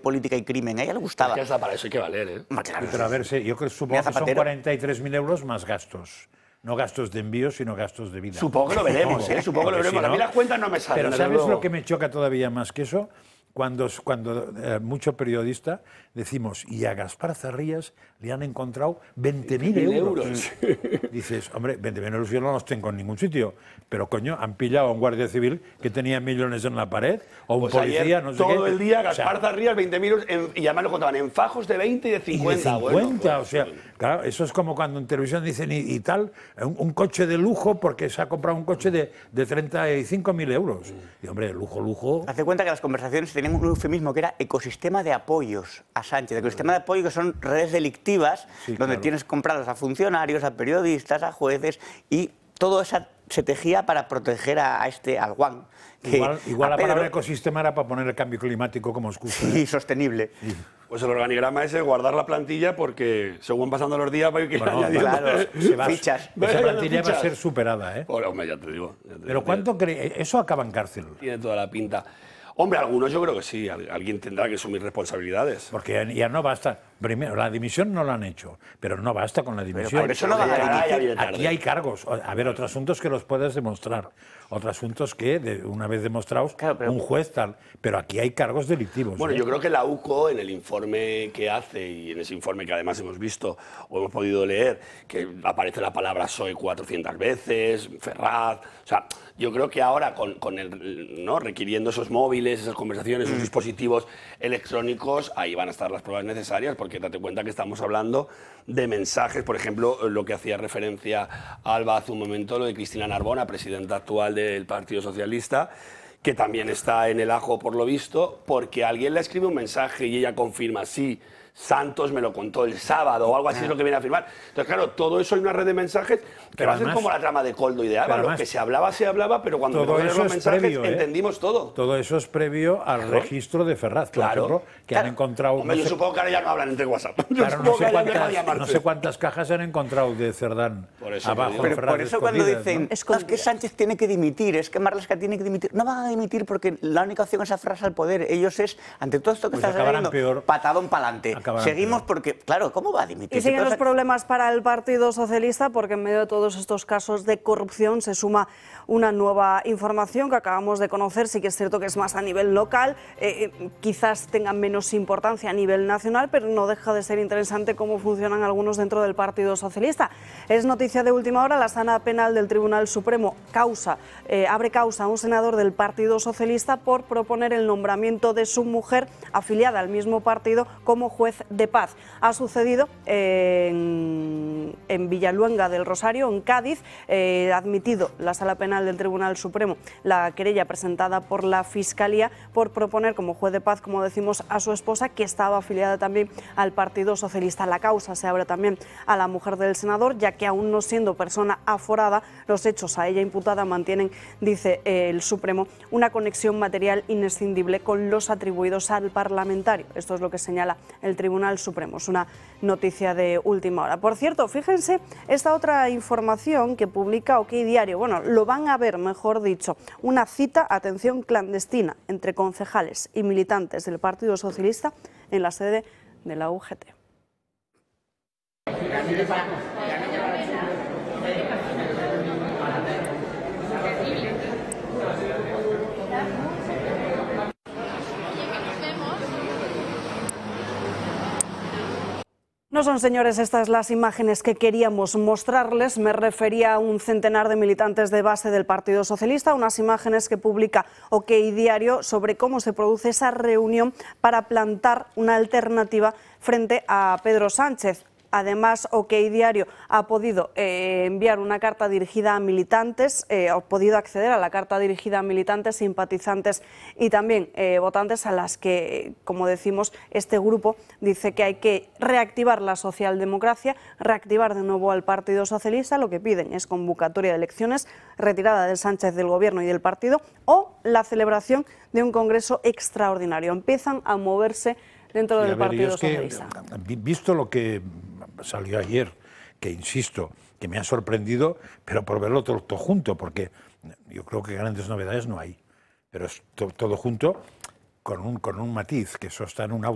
política y crimen. A ella le gustaba. Es que hasta para eso hay que valer, ¿eh? Claro, Pero a ver, yo supongo que son 43.000 euros más gastos. No gastos de envío, sino gastos de vida. Supongo que lo veremos, ¿eh? Supongo que lo veremos. A mí las cuentas no me salen. Pero ¿sabes lo que me choca todavía más que eso? Cuando muchos periodistas decimos, y a Gaspar Zarrías le han encontrado 20.000 euros. Dices, hombre, 20.000 euros yo no los tengo en ningún sitio, pero coño, han pillado a un guardia civil que tenía millones en la pared, o un policía, ayer, no sé todo qué. el día Gaspar Zarrías, 20.000 euros, y además lo contaban en fajos de 20 y de 50. Y de 50, bueno, pues, o sea, claro, eso es como cuando en televisión dicen y tal, un coche de lujo porque se ha comprado un coche de 35.000 euros. Y hombre, lujo. Hace cuenta que las conversaciones tenían un eufemismo que era ecosistema de apoyos a Sánchez. Ecosistema de apoyo que son redes delictivas, donde tienes comprados a funcionarios, a periodistas, a jueces, y todo eso se tejía para proteger al Juan. Igual la palabra ecosistema era para poner el cambio climático como excusa. Y sostenible. Pues el organigrama es guardar la plantilla porque según van pasando los días va a ir añadiendo. Claro, fichas. Esa plantilla va a ser superada, ¿eh? Hombre, ya te digo. Pero ¿cuánto cree? Eso acaba en cárcel. Tiene toda la pinta. Hombre, algunos yo creo que sí. Alguien tendrá que asumir responsabilidades. Porque ya no basta. Primero, la dimisión no la han hecho, pero no basta con la dimisión. Por eso no van a dimitir. Aquí hay cargos. A ver, otros asuntos que los puedes demostrar. Otros asuntos que, una vez demostrados, un juez tal. Pero aquí hay cargos delictivos. Bueno, yo creo que la UCO, en el informe que hace, y en ese informe que además hemos visto o hemos podido leer, que aparece la palabra PSOE 400 veces, Ferraz. O sea, yo creo que ahora, ¿no? requiriendo esos móviles, esas conversaciones, esos dispositivos electrónicos, ahí van a estar las pruebas necesarias, porque date cuenta que estamos hablando de mensajes, por ejemplo, lo que hacía referencia Alba hace un momento, lo de Cristina Narbona, presidenta actual del Partido Socialista, que también está en el ajo por lo visto, porque alguien le escribe un mensaje y ella confirma, sí, Santos me lo contó el sábado o algo así es lo que viene a afirmar. Entonces, claro, todo eso hay una red de mensajes que va a ser como la trama de Coldo y de Alba. Lo que se hablaba, pero cuando todo eso los mensajes previo, entendimos todo. Todo eso es previo al registro de Ferraz, por ejemplo, que han encontrado... Hombre, yo supongo que ahora ya no hablan entre WhatsApp. Claro, no sé cuántas cajas han encontrado de Cerdán abajo. Pero por eso cuando dicen, es que Sánchez tiene que dimitir, es que Marlaska tiene que dimitir, no van a dimitir porque la única opción es aferrarse al poder. Ellos es, ante todo esto que está saliendo, patadón para adelante. Seguimos porque, claro, ¿cómo va a dimitir? Y siguen los problemas para el Partido Socialista porque en medio de todos estos casos de corrupción se suma una nueva información que acabamos de conocer. Sí que es cierto que es más a nivel local, quizás tenga menos importancia a nivel nacional, pero no deja de ser interesante cómo funcionan algunos dentro del Partido Socialista. Es noticia de última hora, la Sala Penal del Tribunal Supremo abre causa a un senador del Partido Socialista por proponer el nombramiento de su mujer afiliada al mismo partido como juez de paz. Ha sucedido en Villaluenga del Rosario, en Cádiz. Ha admitido la Sala Penal del Tribunal Supremo la querella presentada por la Fiscalía por proponer como juez de paz, como decimos, a su esposa, que estaba afiliada también al Partido Socialista. La causa se abre también a la mujer del senador, ya que aún no siendo persona aforada, los hechos a ella imputada mantienen, dice el Supremo, una conexión material inescindible con los atribuidos al parlamentario. Esto es lo que señala el Tribunal Supremo. Es una noticia de última hora. Por cierto, fíjense esta otra información que publica OK Diario. Bueno, lo van a ver, mejor dicho, una cita, atención, clandestina entre concejales y militantes del Partido Socialista en la sede de la UGT. No son, señores, estas las imágenes que queríamos mostrarles. Me refería a un centenar de militantes de base del Partido Socialista, unas imágenes que publica OK Diario sobre cómo se produce esa reunión para plantar una alternativa frente a Pedro Sánchez. Además, OK Diario ha podido enviar una carta dirigida a militantes, ha podido acceder a la carta dirigida a militantes, simpatizantes y también votantes a las que, como decimos, este grupo dice que hay que reactivar la socialdemocracia, reactivar de nuevo al Partido Socialista. Lo que piden es convocatoria de elecciones, retirada de Sánchez del Gobierno y del partido o la celebración de un congreso extraordinario. Empiezan a moverse dentro del Partido Socialista. Visto lo que salió ayer, que insisto, que me ha sorprendido, pero por verlo todo junto, porque yo creo que grandes novedades no hay, pero es todo junto con un matiz, que eso está en un auto.